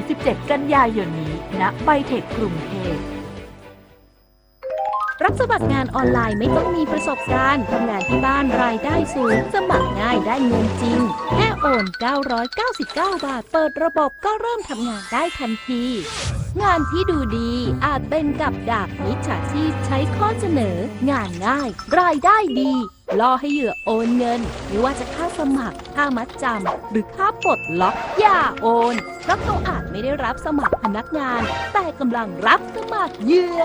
17 กันยายนนี้ณไบเทคกรุงเทพรับสมัครงานออนไลน์ไม่ต้องมีประสบการณ์ทำงานที่บ้านรายได้สูงสมัครง่ายได้เงินจริงแค่โอน999 บาทเปิดระบบก็เริ่มทำงานได้ทันทีงานที่ดูดีอาจเป็นกับดักมิจฉาชีพใช้ข้อเสนองานง่ายรายได้ดีล่อให้เหยื่อโอนเงินไม่ว่าจะค่าสมัครค่ามัดจำหรือค่าปลดล็อกอย่าโอนเพราะเขาอาจไม่ได้รับสมัครพนักงานแต่กำลังรับสมัครเหยื่อ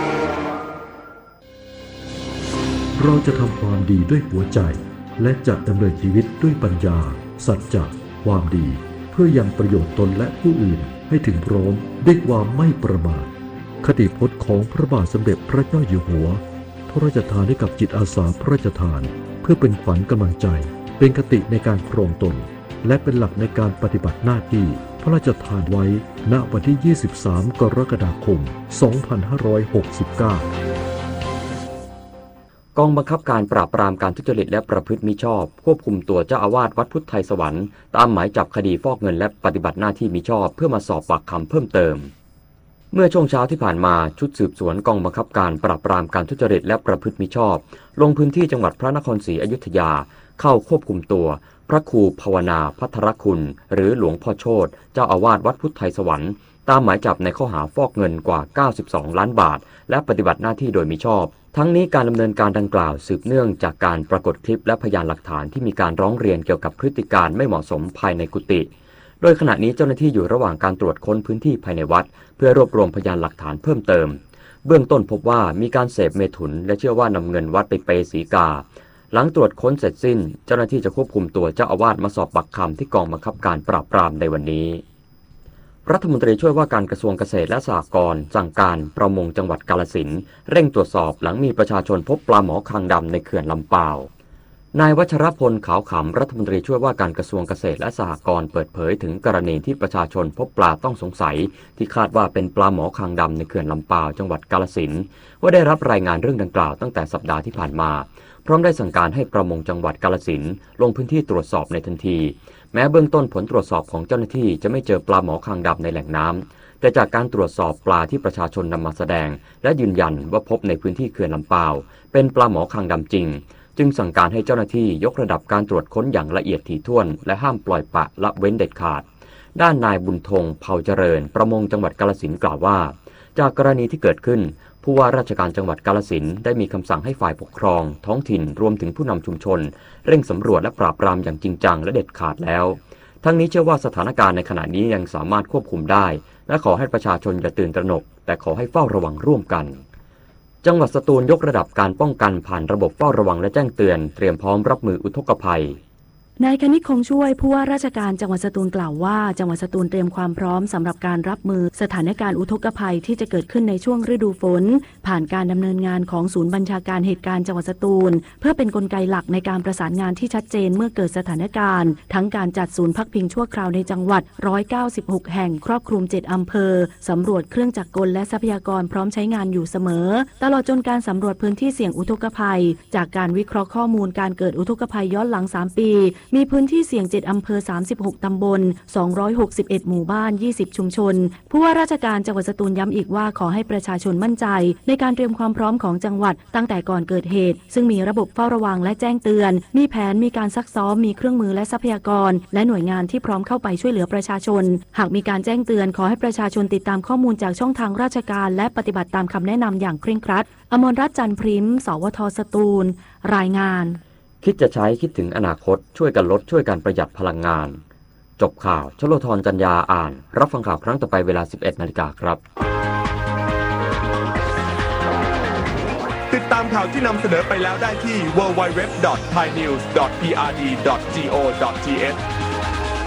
เราจะทำความดีด้วยหัวใจและจะดำเนินชีวิตด้วยปัญญาสัจจะความดีเพื่อยังประโยชน์ตนและผู้อื่นให้ถึงพร้อมด้วยความไม่ประมาทคติพจน์ของพระบาทสมเด็จพระเจ้าอยู่หัวพระราชทานให้กับจิตอาสาพระราชทานเพื่อเป็นขวัญกำลังใจเป็นคติในการครองตนและเป็นหลักในการปฏิบัติหน้าที่พระราชทานไว้ณวันที่ 23 กรกฎาคม 2569 กองบังคับการปราบปรามการทุจริตและประพฤติมิชอบควบคุมตัวเจ้าอาวาสวัดพุทธไทยสวรรค์ตามหมายจับคดีฟอกเงินและปฏิบัติหน้าที่มิชอบเพื่อมาสอบปากคำเพิ่มเติมเมื่อช่วงเช้าที่ผ่านมาชุดสืบสวนกองบังคับการปราบปรามการทุจริตและประพฤติมิชอบลงพื้นที่จังหวัดพระนครศรีอยุธยาเข้าควบคุมตัวพระครูภาวนาภัทรคุณหรือหลวงพ่อโชติเจ้าอาวาสวัดพุทธไทยสวรรค์ตามหมายจับในข้อหาฟอกเงินกว่า92ล้านบาทและปฏิบัติหน้าที่โดยมิชอบทั้งนี้การดำเนินการดังกล่าวสืบเนื่องจากการปรากฏคลิปและพยานหลักฐานที่มีการร้องเรียนเกี่ยวกับพฤติการไม่เหมาะสมภายในกุฏิโดยขณะนี้เจ้าหน้าที่อยู่ระหว่างการตรวจค้นพื้นที่ภายในวัดเพื่อรวบรวมพยานหลักฐานเพิ่มเติมเบื้องต้นพบว่ามีการเสพเมถุนและเชื่อว่านำเงินวัดไปเปย์ศรีกาหลังตรวจค้นเสร็จสิ้นเจ้าหน้าที่จะควบคุมตัวเจ้าอาวาสมาสอบปากคำที่กองบังคับการปราบปรามในวันนี้รัฐมนตรีช่วยว่าการกระทรวงเกษตรและสหกรณ์สั่งการประมงจังหวัดกาฬสินธุ์เร่งตรวจสอบหลังมีประชาชนพบปลาหมอคางดำในเขื่อนลำปาวนายวัชรพลขาวขำรัฐมนตรีช่วยว่าการกระทรวงเกษตรและสหกรณ์เปิดเผยถึงกรณีที่ประชาชนพบปลาต้องสงสัยที่คาดว่าเป็นปลาหมอคางดำในเขื่อนลำปาวจังหวัดกาฬสินธุ์ว่าได้รับรายงานเรื่องดังกล่าวตั้งแต่สัปดาห์ที่ผ่านมาพร้อมได้สั่งการให้ประมงจังหวัดกาฬสินธุ์ลงพื้นที่ตรวจสอบในทันทีแม้เบื้องต้นผลตรวจสอบของเจ้าหน้าที่จะไม่เจอปลาหมอคางดำในแหล่งน้ำแต่จากการตรวจสอบปลาที่ประชาชนนำมาแสดงและยืนยันว่าพบในพื้นที่เขื่อนลำปาวเป็นปลาหมอคางดำจริงจึงสั่งการให้เจ้าหน้าที่ยกระดับการตรวจค้นอย่างละเอียดถี่ถ้วนและห้ามปล่อยปละละเว้นเด็ดขาดด้านนายบุญธงเผ่าเจริญประมงจังหวัดกาฬสินธุ์กล่าวว่าจากกรณีที่เกิดขึ้นผู้ว่าราชการจังหวัดกาฬสินธุ์ได้มีคำสั่งให้ฝ่ายปกครองท้องถิ่นรวมถึงผู้นำชุมชนเร่งสำรวจและปราบปรามอย่างจริงจังและเด็ดขาดแล้วทั้งนี้เชื่อว่าสถานการณ์ในขณะนี้ยังสามารถควบคุมได้และขอให้ประชาชนอย่าตื่นตระหนกแต่ขอให้เฝ้าระวังร่วมกันจังหวัดสตูลยกระดับการป้องกันผ่านระบบเฝ้าระวังและแจ้งเตือนเตรียมพร้อมรับมืออุทกภัยนายคณิตคงช่วยผู้ว่าราชการจังหวัดสตูลกล่าวว่าจังหวัดสตูลเตรียมความพร้อมสำหรับการรับมือสถานการณ์อุทกภัยที่จะเกิดขึ้นในช่วงฤดูฝนผ่านการดำเนินงานของศูนย์บัญชาการเหตุการณ์จังหวัดสตูลเพื่อเป็นกลไกหลักในการประสานงานที่ชัดเจนเมื่อเกิดสถานการณ์ทั้งการจัดศูนย์พักพิงชั่วคราวในจังหวัด196แห่งครอบคลุม7อำเภอสำรวจเครื่องจักรกลและทรัพยากรพร้อมใช้งานอยู่เสมอตลอดจนการสำรวจพื้นที่เสี่ยงอุทกภัยจากการวิเคราะห์ข้อมูลการเกิดอุทกภัยย้อนหลัง3ปีมีพื้นที่เสี่ยง7อำเภอ36ตำบล261หมู่บ้าน20ชุมชนผู้ว่าราชการจังหวัดสตูลย้ำอีกว่าขอให้ประชาชนมั่นใจในการเตรียมความพร้อมของจังหวัดตั้งแต่ก่อนเกิดเหตุซึ่งมีระบบเฝ้าระวังและแจ้งเตือนมีแผนมีการซักซ้อมมีเครื่องมือและทรัพยากรและหน่วยงานที่พร้อมเข้าไปช่วยเหลือประชาชนหากมีการแจ้งเตือนขอให้ประชาชนติดตามข้อมูลจากช่องทางราชการและปฏิบัติตามคำแนะนำอย่างเคร่งครัดอมรรัตน์จันทร์พริมสวทสตูลรายงานคิดจะใช้คิดถึงอนาคตช่วยกันลดช่วยกันประหยัดพลังงานจบข่าวชโลธรจันยาอ่านรับฟังข่าวครั้งต่อไปเวลา 11:00 น.ครับติดตามข่าวที่นำเสนอไปแล้วได้ที่ www.thainews.prd.go.th